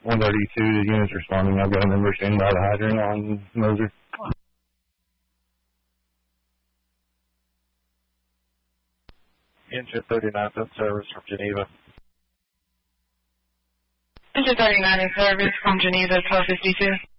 132, the unit's responding. I've got a member standing by the hydrant on Moser. Engine 39 in service from Geneva. Engine 39 in service from Geneva, 1252.